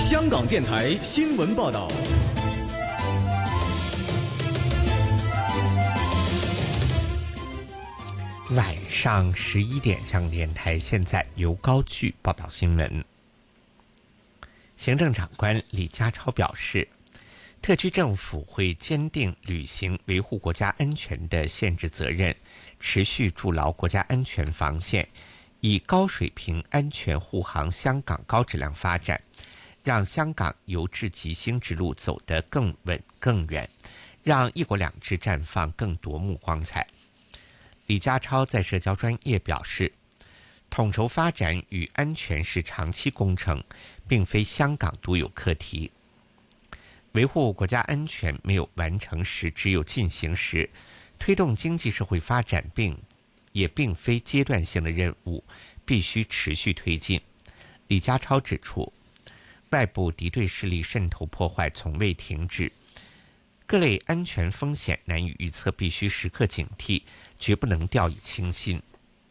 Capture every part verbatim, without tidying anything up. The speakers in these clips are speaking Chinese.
香港电台新闻报道。 晚上十一点，香港电台现在由高炬报道新闻。行政长官李家超表示，特区政府会坚定履行维护国家安全的宪制责任，持续筑牢国家安全防线，以高水平安全护航香港高质量发展，让香港由治及兴之路走得更稳更远，让一国两制绽放更夺目光彩。李家超在社交专页表示，统筹发展与安全是长期工程，并非香港独有课题。维护国家安全没有完成时，只有进行时。推动经济社会发展并也并非阶段性的任务，必须持续推进。李家超指出，外部敌对势力渗透破坏从未停止，各类安全风险难以预测，必须时刻警惕，绝不能掉以轻心。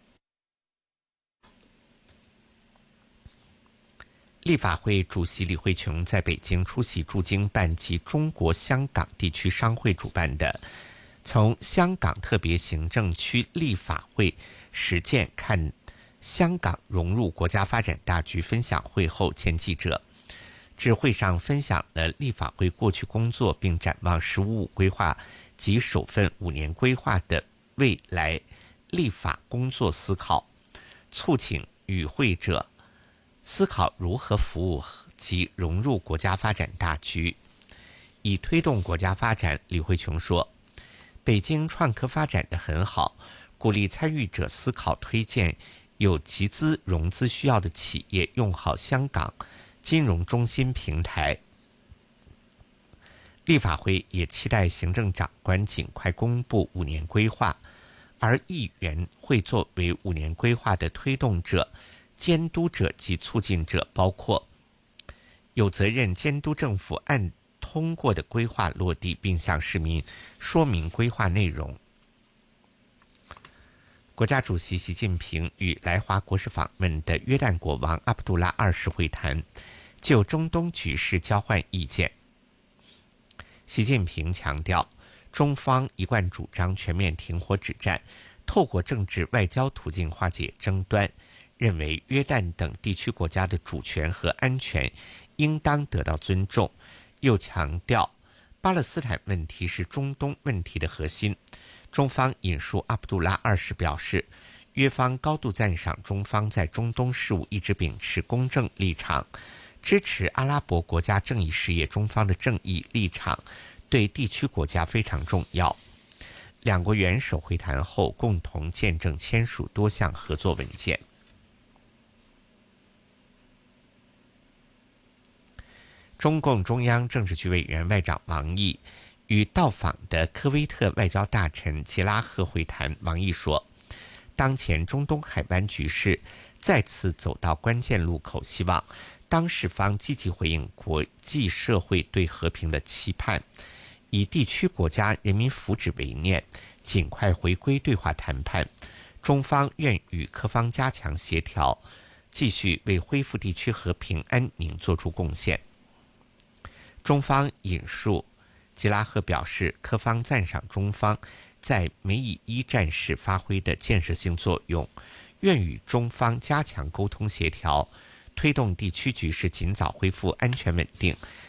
立法会主席李慧琼在北京出席驻京办及中国香港地区商会主办的从香港特别行政区立法会实践看香港融入国家发展大局分享会后见记者，致会上分享了立法会过去工作，并展望十五五规划及首份五年规划的未来立法工作思考，促请与会者思考如何服务及融入国家发展大局，以推动国家发展。李慧琼说，北京创科发展得很好，鼓励参与者思考推荐有集资融资需要的企业用好香港金融中心平台。立法会也期待行政长官尽快公布五年规划，而议员会作为五年规划的推动者、监督者及促进者，包括有责任监督政府按通过的规划落地，并向市民说明规划内容。国家主席习近平与来华国事访问的约旦国王阿卜杜拉二世会谈，就中东局势交换意见。习近平强调，中方一贯主张全面停火止战，透过政治外交途径化解争端，认为约旦等地区国家的主权和安全应当得到尊重，又强调巴勒斯坦问题是中东问题的核心。中方引述阿卜杜拉二世表示，约方高度赞赏中方在中东事务一直秉持公正立场，支持阿拉伯国家正义事业。中方的正义立场对地区国家非常重要。两国元首会谈后，共同见证签署多项合作文件。中共中央政治局委员外长王毅与到访的科威特外交大臣杰拉赫会谈。王毅说，当前中东海湾局势再次走到关键路口，希望当事方积极回应国际社会对和平的期盼，以地区国家人民福祉为念，尽快回归对话谈判。中方愿与各方加强协调，继续为恢复地区和平安宁作出贡献。中方引述吉拉赫表示，各方赞赏中方在美以一战时发挥的建设性作用，愿与中方加强沟通协调，推动地区局势尽早恢复安全稳定，